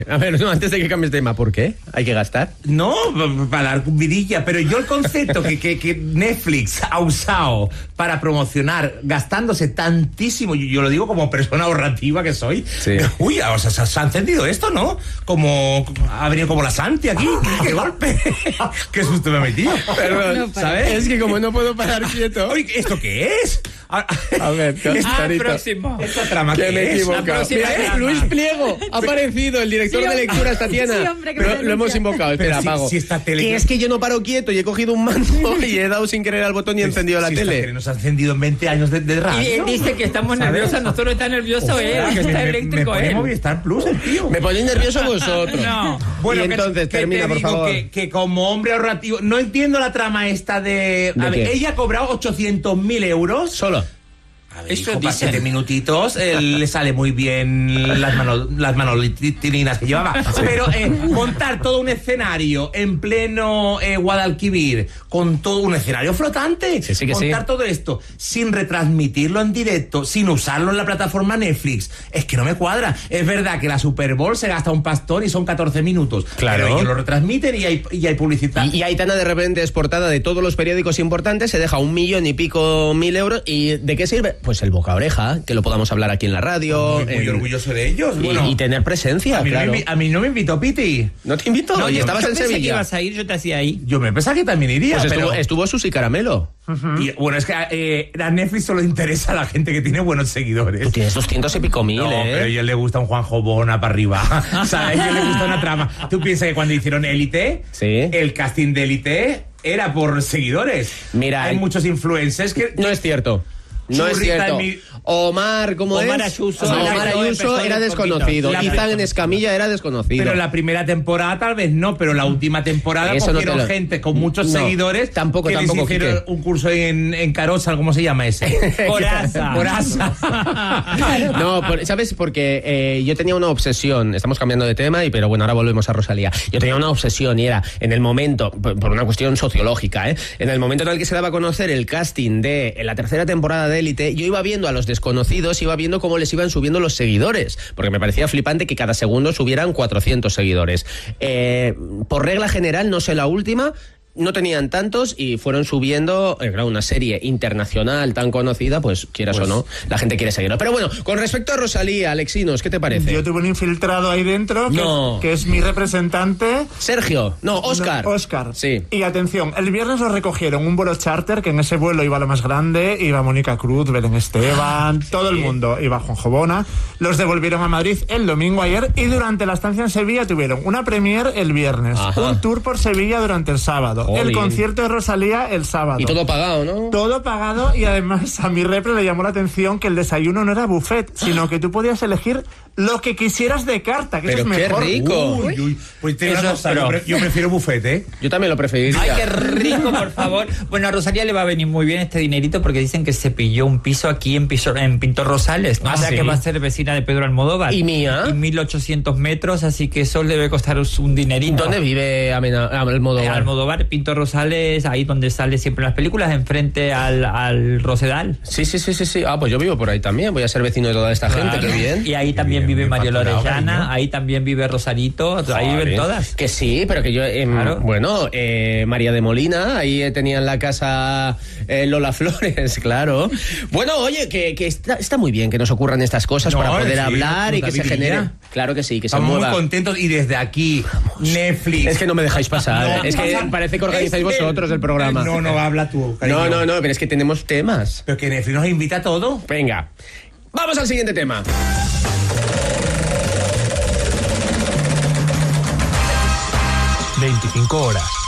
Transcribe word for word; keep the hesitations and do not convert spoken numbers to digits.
A ver, no, antes de que cambies de tema, ¿por qué? ¿Hay que gastar? No, para dar vidilla, pero yo el concepto que, que, que Netflix ha usado para promocionar, gastándose tantísimo, yo, yo lo digo como persona ahorrativa que soy, sí. Uy, o sea, se, se ha encendido esto, ¿no? Como, ha venido como la Santi aquí, qué golpe, qué susto me ha metido. Perdón, ¿sabes? Es que como no puedo parar quieto. Oye, ¿esto qué es? A, a ver, ah, el próximo. Esta trama que ¿qué me he es? equivocado. Mira, Luis Pliego ha aparecido, el director sí, de lecturas, Tatiana. Sí, hombre, que lo, lo hemos invocado, espera, si, apago. Si esta tele... Que es que yo no paro quieto y he cogido un mando y he dado sin querer al botón y he encendido si la esta tele. tele nos ha encendido en veinte años de, de radio. Y él dice que estamos nerviosos, nosotros está nervioso él, que está me, eléctrico me él. Movistar Plus, el tío. Me ponéis nervioso vosotros. No. Bueno, y entonces, que, termina, que por digo favor. Que, que como hombre ahorrativo, no entiendo la trama esta de... ¿De a ver, qué? ella ha cobrado ochocientos mil euros. Solo. A ver, Eso hijo, para dicen. siete minutitos eh, le sale muy bien las manos las manolitirinas que llevaba. Pero eh, montar todo un escenario en pleno eh, Guadalquivir, con todo un escenario flotante, sí, sí que montar sí. todo esto sin retransmitirlo en directo, sin usarlo en la plataforma Netflix, es que no me cuadra. Es verdad que la Super Bowl se gasta un pastón y son catorce minutos. Claro. Pero ellos lo retransmiten y hay, y hay publicidad. Y, y Aitana de repente es portada de todos los periódicos importantes, se deja un millón y pico mil euros. ¿Y de qué sirve? Pues el boca a oreja, que lo podamos hablar aquí en la radio. Muy, muy en... orgulloso de ellos. Y, Bueno, y tener presencia, a mí, claro. no me, a mí no me invitó Piti. ¿No te invito? No, y yo, estabas yo en pensé que Sevilla. ibas a ir, yo te hacía ahí. Yo me pensaba que también iría. Pues pero... estuvo, estuvo Susi Caramelo. Uh-huh. Y bueno, es que eh, a Netflix solo interesa a la gente que tiene buenos seguidores. Tú tienes doscientos y pico mil, No, ¿eh? pero a ellos le gusta un Juanjo Bona para arriba. O sea, a ellos les gusta una trama. ¿Tú piensas que cuando hicieron Élite, Sí. el casting de Élite era por seguidores? Mira, hay el- muchos influencers que... No es cierto. No es Churrita cierto. en mi- Omar, ¿cómo Omar es? Ayuso. No, Omar Omar Ayuso Ayuso empezó era un desconocido. poquito. Izan en Escamilla era desconocido. Pero la primera temporada tal vez no, pero la última temporada Eso no cogieron te lo- gente con muchos No, seguidores tampoco, que tampoco, les hicieron Quique. un curso en, en Carosa, ¿cómo se llama ese? Coraza. Coraza. No, por- ¿sabes? Porque eh, yo tenía una obsesión, estamos cambiando de tema, y pero bueno, ahora volvemos a Rosalía. Yo tenía una obsesión y era, en el momento, por, por una cuestión sociológica, ¿eh? En el momento en el que se daba a conocer el casting de en la tercera temporada de Élite, yo iba viendo a los desconocidos, iba viendo cómo les iban subiendo los seguidores, porque me parecía flipante que cada segundo subieran cuatrocientos seguidores. Eh, por regla general, no sé la última, no tenían tantos y fueron subiendo, eh, claro, una serie internacional tan conocida, pues quieras Pues- o no, la gente quiere seguirlo. Pero bueno, con respecto a Rosalía, Alexinos, ¿qué te parece? Yo tuve un infiltrado ahí dentro que, No. es, que es mi representante. Sergio, no, Óscar. No, Óscar. Sí. Y atención, el viernes lo recogieron un vuelo charter, que en ese vuelo iba lo más grande, iba Mónica Cruz, Belén Esteban, todo el mundo, iba Juanjo Bona. Los devolvieron a Madrid el domingo ayer y durante la estancia en Sevilla tuvieron una premier el viernes, Ajá. un tour por Sevilla durante el sábado, Jolín. el concierto de Rosalía el sábado. Y todo pagado, ¿no? Todo pagado, y además a mi repre le llamó la atención que el desayuno no era buffet, sino que tú podías elegir lo que quisieras de carta, que Pero eso es qué mejor. rico. Uy, uy. Pues te digo Eso una es cosa, yo, pro. pre- yo prefiero buffet, ¿eh? Yo también lo preferiría. Ay, qué rico, por favor. Bueno, a Rosalía le va a venir muy bien este dinerito porque dicen que se pilló un piso aquí en, piso, en Pintor Rosales. Ah, o sea ¿sí? que va a ser vecina de Pedro Almodóvar. ¿Y mía? Y mil ochocientos metros, así que eso le debe costar un dinerito. ¿Dónde vive Amena- Almodóvar? Eh, Almodóvar, Pintor Rosales, ahí donde sale siempre en las películas, enfrente al, al Rosedal. Sí, sí, sí, sí, sí. Ah, pues yo vivo por ahí también. Voy a ser vecino de toda esta gente, qué bien. Y ahí también bien, vive bien Mario facturado, Lorellana, cariño. ahí también vive Rosarito, ahí Joder. viven todas. Que sí, pero que yo, eh, Claro. bueno, eh, María de Molina, ahí eh, tenía en la casa eh, Lola Flores, claro. Bueno, oye, que, que está, está muy bien que nos ocurran estas cosas No, para poder sí, hablar y que se David genere. Villa. Claro que sí, que se Estamos muy mueva. contentos y desde aquí, Netflix... Es que no me dejáis pasar. No, es que pasa- parece que organizáis es que- vosotros el programa. No, no, habla tú, cariño. no, no, no, pero es que tenemos temas. Pero que Netflix nos invita a todo. Venga, vamos al siguiente tema. veinticinco horas.